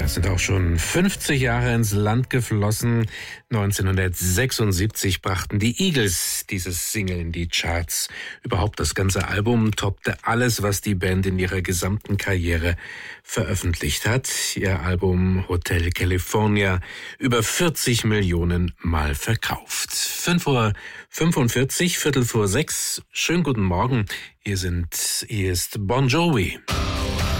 Es sind auch schon 50 Jahre ins Land geflossen. 1976 brachten die Eagles dieses Single in die Charts. Überhaupt das ganze Album toppte alles, was die Band in ihrer gesamten Karriere veröffentlicht hat. Ihr Album Hotel California über 40 Millionen Mal verkauft. 5:45 Viertel vor 6. Schönen guten Morgen. Hier ist Bon Jovi.